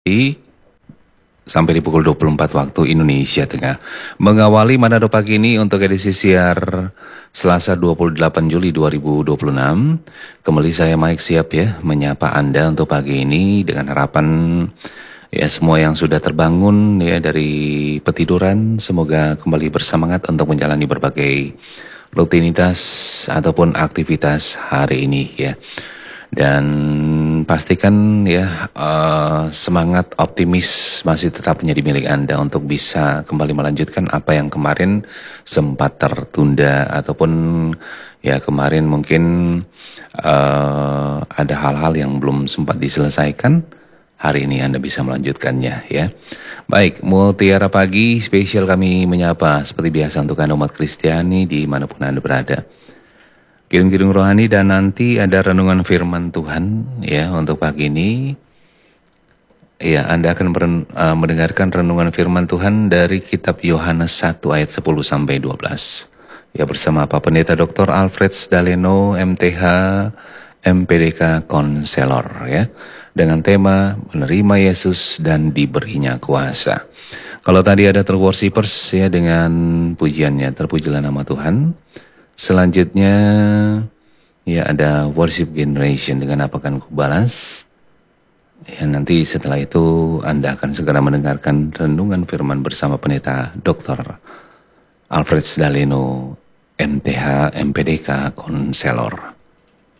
Sampai di pukul 24 waktu Indonesia Tengah. Mengawali Manado Pagi ini untuk edisi siar Selasa 28 Juli 2026. Kembali saya Mike siap ya menyapa Anda untuk pagi ini dengan harapan ya semua yang sudah terbangun ya dari petiduran semoga kembali bersemangat untuk menjalani berbagai rutinitas ataupun aktivitas hari ini ya. Dan pastikan ya semangat optimis masih tetap menjadi milik Anda untuk bisa kembali melanjutkan apa yang kemarin sempat tertunda ataupun ya kemarin mungkin ada hal-hal yang belum sempat diselesaikan. Hari ini Anda bisa melanjutkannya ya. Baik, Mutiara Pagi spesial kami menyapa seperti biasa untuk Anda umat Kristiani dimanapun Anda berada. Kidung-kidung rohani dan nanti ada renungan firman Tuhan ya untuk pagi ini. Ya, Anda akan mendengarkan renungan firman Tuhan dari kitab Yohanes 1 ayat 10 sampai 12. Ya bersama Pak Pendeta Dr. Alfred Daleno MTH MPDK Konselor ya. Dengan tema menerima Yesus dan diberinya kuasa. Kalau tadi ada worshipers ya dengan pujiannya terpujilah nama Tuhan. Selanjutnya ya ada worship generation dengan apakan kubalas. Ya nanti setelah itu Anda akan segera mendengarkan renungan firman bersama pendeta Dr. Alfred Daleno MTH MPDK Konselor.